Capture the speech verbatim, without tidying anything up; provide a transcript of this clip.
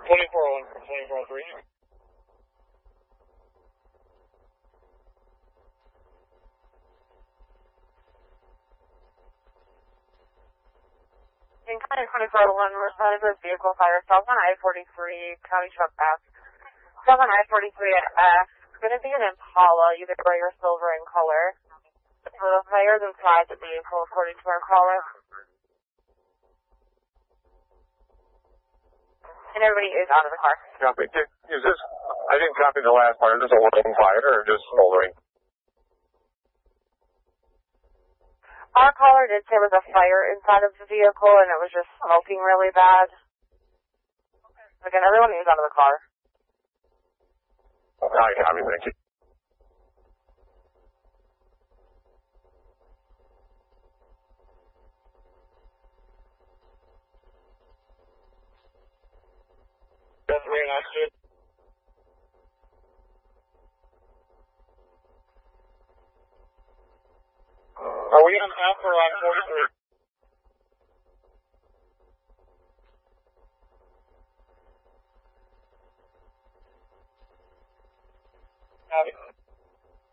twenty-four oh one from twenty-four oh three. In County twenty-four oh one, responded to a vehicle fire south on I forty-three, County Truck Pass. South on I forty-three at X. It's going to be an Impala, either gray or silver in color. So the fire's inside the vehicle, according to our caller. And everybody is out of the car. Copy. Is this, I didn't copy the last part. Is this a working fire or just smoldering? Our caller did say there was a fire inside of the vehicle and it was just smoking really bad. Again, everyone is out of the car. I copy, thank you. That's very nice, dude. Are we on F or on forty-three? Copy.